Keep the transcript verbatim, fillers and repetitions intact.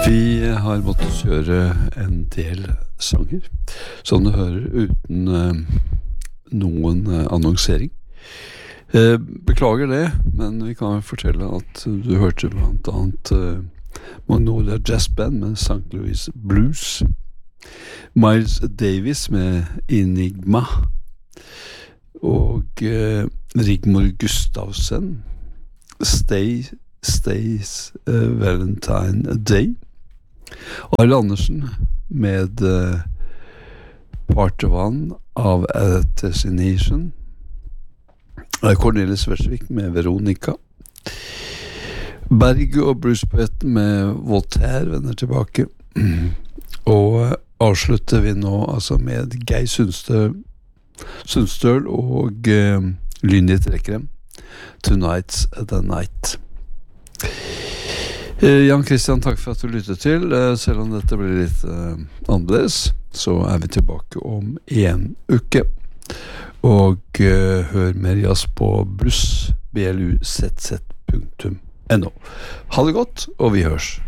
Vi har måttet kjøre en del sanger, som du hører, uten uh, noen uh, annonsering. Uh, beklager det, men vi kan fortelle at du hørte blant annet uh, Magnolia Jazz Band med Saint Louis Blues, Miles Davis med Enigma, og uh, Rigmor Gustavsen, Stay, Stays uh, Valentine Day, og Arle Andersen med uh, Part One av A Destination, uh, Cornelis Versvik med Veronica, Berg og bluespoeten med Voltaire vender tilbake, og uh, avslutter vi nå altså med Geir Sundstøl, Sundstøl og uh, Lynni Trekkrem, Tonight's the Night. Jan Christian, takk for at du lyttet til. Selv om dette blir litt uh, annerledes, så er vi tilbake om en uke. Og uh, hør mer jazz på blues, b l u z z punktum n o. Ha det godt, og vi hørs.